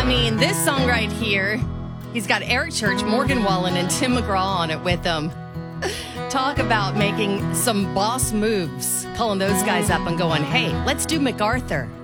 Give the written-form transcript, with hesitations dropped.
mean, this song right here, he's got Eric Church, Morgan Wallen, and Tim McGraw on it with him. Talk about making some boss moves, calling those guys up and going, hey, let's do MacArthur.